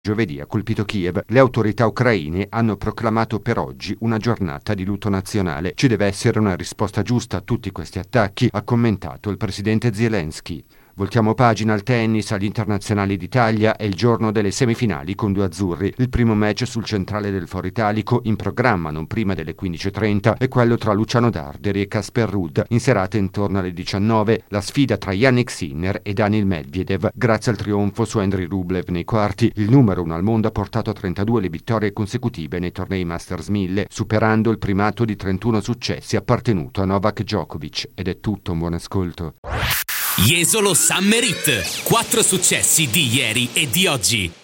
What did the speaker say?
Giovedì ha colpito Kiev. Le autorità ucraine hanno proclamato per oggi una giornata di lutto nazionale. Ci deve essere una risposta giusta a tutti questi attacchi, ha commentato il presidente Zelensky. Voltiamo pagina al tennis. Agli internazionali d'Italia è il giorno delle semifinali con due azzurri. Il primo match sul centrale del Foro Italico, in programma non prima delle 15:30, è quello tra Luciano Darderi e Casper Ruud. In serata intorno alle 19, la sfida tra Yannick Sinner e Daniil Medvedev. Grazie al trionfo su Andrei Rublev nei quarti, il numero uno al mondo ha portato a 32 le vittorie consecutive nei tornei Masters 1000, superando il primato di 31 successi appartenuto a Novak Djokovic. Ed è tutto, un buon ascolto. Jesolo Summer Hit. 4 successi di ieri e di oggi.